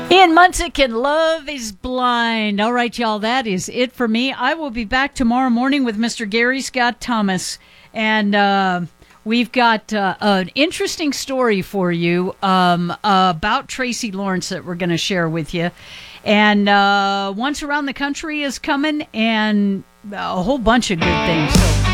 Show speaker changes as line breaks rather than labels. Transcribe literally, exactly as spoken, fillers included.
Ian Munsick and Love is Blind. All right, y'all, that is it for me. I will be back tomorrow morning with Mister Gary Scott Thomas, and uh, we've got uh, an interesting story for you um, uh, about Tracy Lawrence that we're going to share with you. And uh, Once Around the Country is coming, and a whole bunch of good things. So